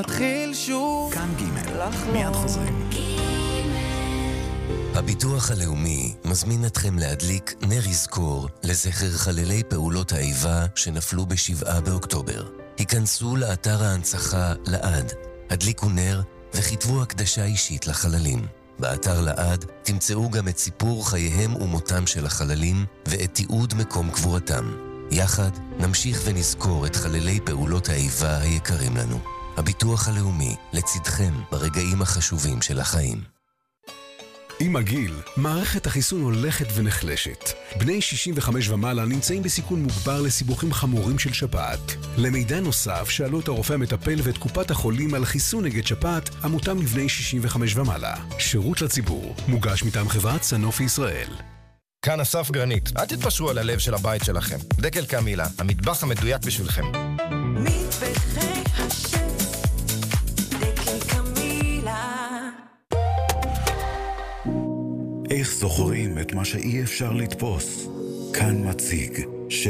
מתחיל שוב כאן ג' לחלום. מיד חוזרים. הביטוח הלאומי מזמין אתכם להדליק נר יזכור לזכר חללי פעולות האיבה שנפלו ב7 באוקטובר. היכנסו לאתר ההנצחה לעד, הדליקו נר וכתבו הקדשה אישית לחללים. באתר לעד תמצאו גם את סיפור חייהם ומותם של החללים ואת תיעוד מקום קבורתם. יחד נמשיך ונזכור את חללי פעולות האיבה היקרים לנו. הביטוח הלאומי לצדכם ברגעים החשובים של החיים. עם הגיל, מערכת החיסון הולכת ונחלשת. בני 65 ומעלה נמצאים בסיכון מוגבר לסיבוכים חמורים של שפעת. למידע נוסף, שאלו את הרופא המטפל ואת קופת החולים על חיסון נגד שפעת המותאם לבני 65 ומעלה. שירות לציבור, מוגש מטעם חברת סנופי ישראל. כאן אסף גרנית, אל תתפשרו על הלב של הבית שלכם. דקל קמילה, המטבח המדויק בשבילכם. מטבחי השף, דקל קמילה. איך זוכרים את מה שאי אפשר לתפוס? כאן מציג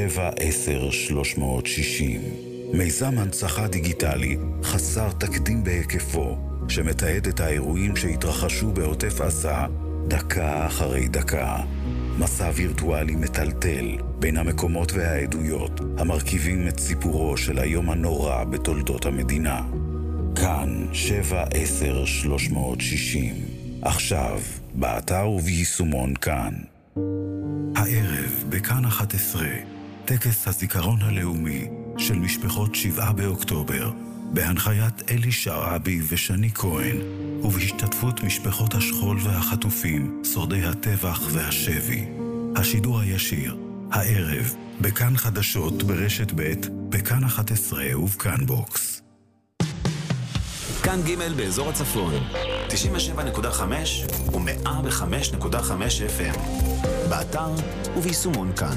7-10-360, מיזם הנצחה דיגיטלי חסר תקדים בהיקפו, שמתעד את האירועים שהתרחשו בעוטף עזה דקה אחרי דקה. מסע וירטואלי מטלטל בין המקומות והעדויות המרכיבים את סיפורו של היום הנורא בתולדות המדינה. כאן 7-10-360, עכשיו באתר וביישומון כאן. הערב בכאן 11, טקס הזיכרון הלאומי של משפחות 7 באוקטובר, בהנחיית אלי שרעבי ושני כהן, ובהשתתפות משפחות השכול והחטופים, שורדי הטבח והשבי. השידור הישיר, הערב, בכאן חדשות ברשת ב', בכאן 11 ובכאן בוקס. כאן ג' באזור הצפון, 97.5 ו-105.5 FM. באתר וביישומון כאן.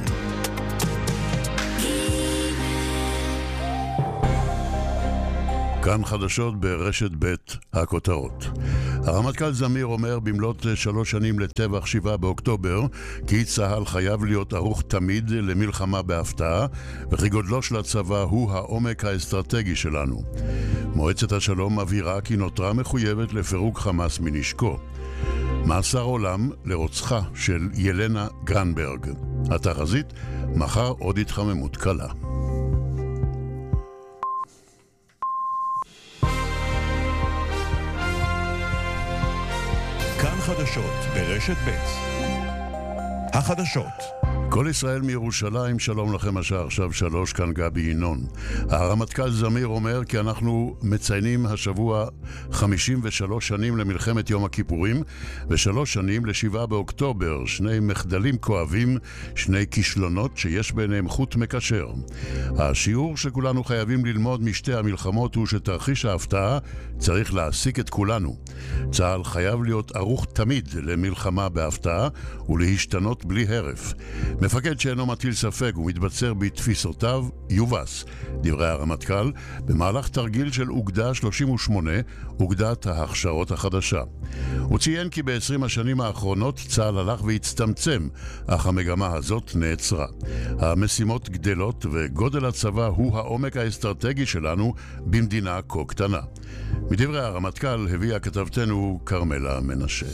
כאן חדשות ברשת ב' הכותרות. הרמטכ"ל זמיר אומר במלאת 3 שנים לטבח 7 באוקטובר כי צה"ל חייב להיות ערוך תמיד למלחמה בהפתעה, וכי גודלו של הצבא הוא העומק האסטרטגי שלנו. מועצת השלום מבהירה כי נותרה מחויבת לפירוק חמאס מנשקו. מאסר עולם לרוצחה של ילנה גרנברג. התחזית, מחר עוד התחממות קלה. כאן חדשות ברשת ב'. החדשות. כל ישראל מירושלים, שלום לכם, השעה עכשיו 3, כאן גבי ינון. הרמטכ"ל זמיר אומר כי אנחנו מציינים השבוע 53 שנים למלחמת יום הכיפורים ו3 שנים ל7 באוקטובר, שני מחדלים כואבים, שני כישלונות שיש ביניהם חוט מקשר. השיעור שכולנו חייבים ללמוד משתי המלחמות הוא שתרחיש ההפתעה צריך להעסיק את כולנו. צה"ל חייב להיות ערוך תמיד למלחמה בהפתעה ולהשתנות בלי הרף. מפקד שאינו מטיל ספק ומתבצר בתפיסותיו יובס, דברי הרמטכ"ל, במהלך תרגיל של אוגדה 38, אוגדת ההכשרות החדשה. הוא ציין כי ב20 השנים האחרונות צה"ל הלך והצטמצם, אך המגמה הזאת נעצרה. המשימות גדלות וגודל הצבא הוא העומק האסטרטגי שלנו במדינה כה קטנה. מדברי הרמטכ"ל הביאה כתבתנו קרמלה מנשה.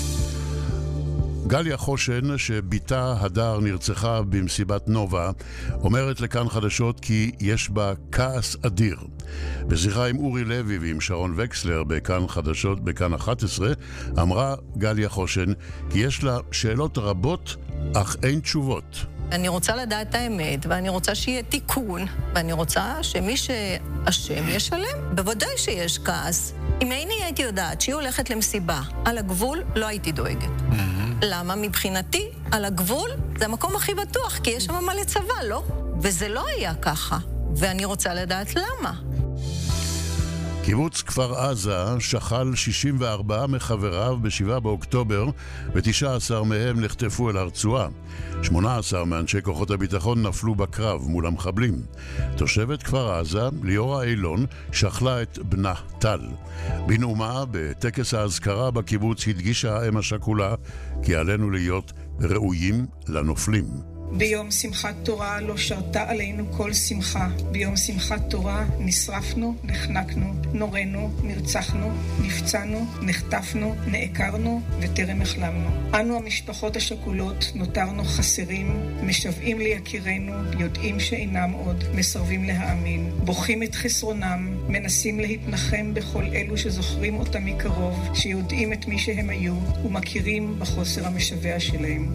גליה חושן, שביתה הדר נרצחה במסיבת נובה, אומרת לכאן חדשות כי יש בה כעס אדיר. בשיחה עם אורי לוי ועם שרון וקסלר בכאן חדשות בכאן 11, אמרה גליה חושן כי יש לה שאלות רבות אך אין תשובות. אני רוצה לדעת את האמת, ואני רוצה שיהיה תיקון, ואני רוצה שמי שאשם ישלם. בוודאי שיש כעס. אם הייתי יודעת שהיא הולכת למסיבה על הגבול, לא הייתי דואגת. למה? מבחינתי, על הגבול זה המקום הכי בטוח, כי יש שם מלא צבא, לא? וזה לא היה ככה, ואני רוצה לדעת למה. קיבוץ כפר עזה שחל 64 מחבריו ב7 באוקטובר ו19 מהם נחטפו אל הרצועה. 18 מאנשי כוחות הביטחון נפלו בקרב מול המחבלים. תושבת כפר עזה, ליאורה אילון, שחלה את בנה טל. בנאומה בטקס ההזכרה בקיבוץ הדגישה האם השכולה כי עלינו להיות ראויים לנופלים. ביום שמחת תורה לא שרתה עלינו כל שמחה. ביום שמחת תורה נשרפנו, נחנקנו, נורנו, נרצחנו, נפצענו, נחטפנו, נעקרנו וטרם החלמנו. אנו המשפחות השכולות נותרנו חסרים, משוועים ליקירנו, יודעים שאינם עוד, מסרבים להאמין, בוכים את חסרונם, מנסים להתנחם בכל אלו שזוכרים אותם מקרוב, שיודעים את מי שהם היו ומכירים בחוסר המשווע שלהם.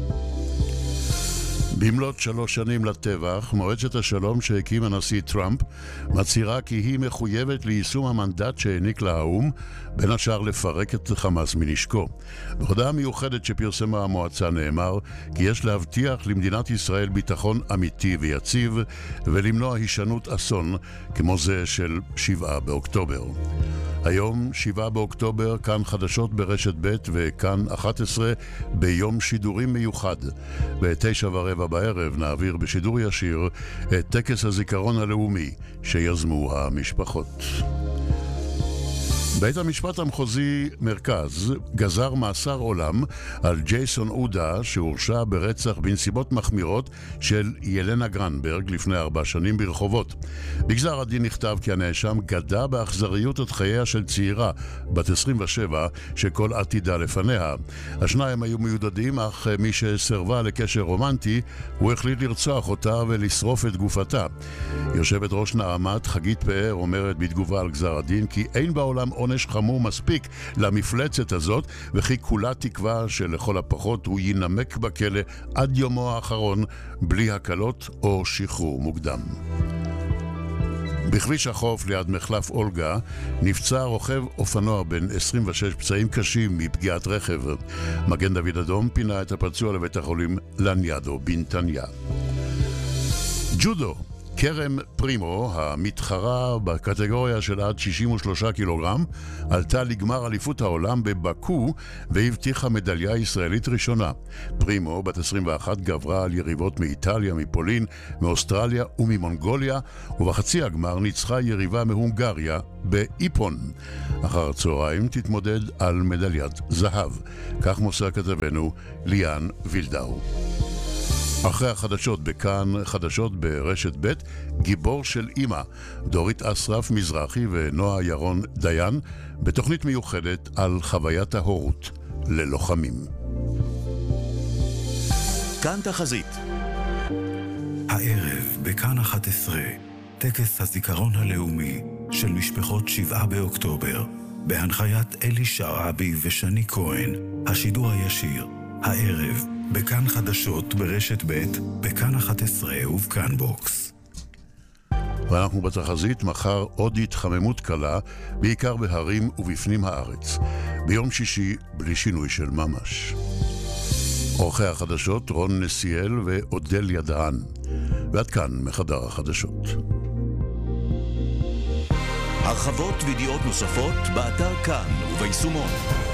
במלאת 3 שנים לטבח, מועצת השלום שהקים הנשיא טראמפ מצהירה כי היא מחויבת ליישום המנדט שהעניק לה האו"ם, בין השאר לפרק את חמאס מנשקו. בהודעה מיוחדת שפרסמה המועצה נאמר כי יש להבטיח למדינת ישראל ביטחון אמיתי ויציב ולמנוע הישנות אסון כמו זה של 7 באוקטובר. היום, 7 באוקטובר, כאן חדשות ברשת ב' וכאן 11 ביום שידורים מיוחד. ב9:15 בערב נעביר בשידור ישיר את טקס הזיכרון הלאומי שיזמו המשפחות. בית המשפט המחוזי מרכז גזר מאסר עולם על ג'ייסון אודה שהורשע ברצח בנסיבות מחמירות של ילנה גרנברג לפני 4 שנים ברחובות. בגזר הדין נכתב כי הנאשם גדע באכזריות את חייה של צעירה בת 27 שכל עתידה לפניה. השניים היו מיודדים, אך מי שסרבה לקשר רומנטי הוא החליט לרצוח אותה ולשרוף את גופתה. יושבת ראש נעמת חגית פאר אומרת בתגובה על גזר הדין כי אין בעולם עונש חמור מספיק למפלצת הזאת, וכי כולה תקווה שלכל הפחות הוא ינמק בכלא עד יומו האחרון בלי הקלות או שחרור מוקדם. בכביש החוף ליד מחלף אולגה נפצע רוכב אופנוע בן 26 פצעים קשים מפגיעת רכב. מגן דוד אדום פינה את הפצוע לבית החולים לניאדו בנתניה. ג'ודו, קרם פרימו, המתחרה בקטגוריה של עד 63 קילוגרם, עלתה לגמר אליפות העולם בבקו והבטיחה מדליה ישראלית ראשונה. פרימו, בת 21, גברה על יריבות מאיטליה, מפולין, מאוסטרליה וממונגוליה, ובחצי הגמר ניצחה יריבה מהונגריה באיפון. אחר הצהריים תתמודד על מדליית זהב. כך מוסר כתבנו ליאן וילדאו. אחרי החדשות בכאן, חדשות ברשת ב', גיבור של אמא, דורית אסרף מזרחי ונועה ירון דיין, בתוכנית מיוחדת על חוויית ההורות ללוחמים. כאן תחזית. הערב בכאן 11, טקס הזיכרון הלאומי של משפחות 7 באוקטובר, בהנחיית אלי שרעבי ושני כהן, השידור הישיר, הערב, בכאן חדשות ברשת ב', בכאן 11 ובכאן בוקס. ואנחנו בתחזית, מחר עוד התחממות קלה, בעיקר בהרים ובפנים הארץ. ביום שישי בלי שינוי של ממש. עורכי החדשות רון נסיאל ואודל ידען. ועד כאן מחדר החדשות. הרחבות וידיעות נוספות באתר כאן וביישומון.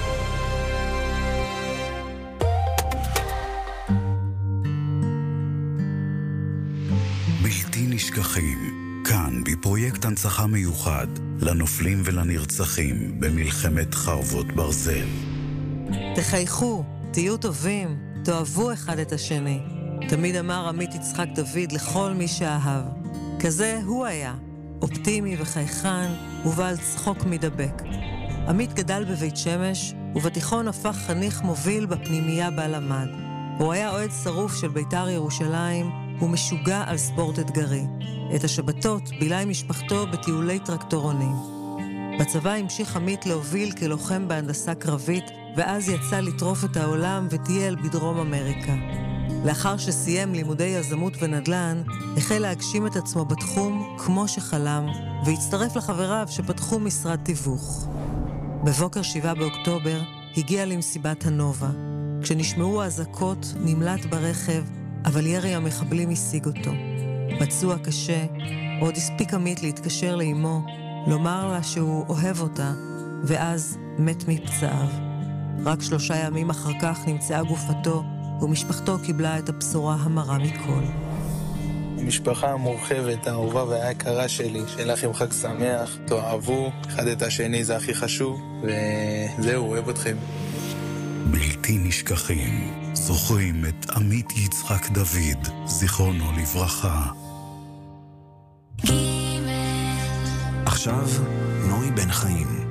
בלתי נשכחים, כאן בפרויקט הנצחה מיוחד לנופלים ולנרצחים במלחמת חרבות ברזל. תחייכו, תהיו טובים, תאהבו אחד את השני. תמיד אמר עמית יצחק דוד לכל מי שאהב. כזה הוא היה, אופטימי וחייכן ובעל צחוק מדבק. עמית גדל בבית שמש ובתיכון הפך חניך מוביל בפנימייה בה למד. הוא היה אוהד שרוף של בית"ר ירושלים ומשוגע על ספורט אתגרי. את השבתות בילה עם משפחתו בטיולי טרקטורונים. בצבא המשיך עמית להוביל כלוחם בהנדסה קרבית, ואז יצא לטרוף את העולם וטייל בדרום אמריקה. לאחר שסיים לימודי יזמות ונדל"ן, החל להגשים את עצמו בתחום כמו שחלם, והצטרף לחבריו שפתחו משרד תיווך. בבוקר 7 באוקטובר הגיע למסיבת הנובה. כשנשמעו האזעקות נמלט ברכב, אבל ירי המחבלים השיג אותו. פצוע קשה, עוד הספיק עמית להתקשר לאמו, לומר לה שהוא אוהב אותה, ואז מת מפצעיו. רק 3 ימים אחר כך נמצאה גופתו, ומשפחתו קיבלה את הבשורה המרה מכל. המשפחה המורחבת, האהובה והיקרה שלי, שיהיה לכם חג שמח, תאהבו אחד את השני, זה הכי חשוב, וזהו, אוהב אתכם. בלתי נשכחים. זוכרים את עמית יצחק דוד, זיכרונו לברכה. עכשיו, נוי בן חיים.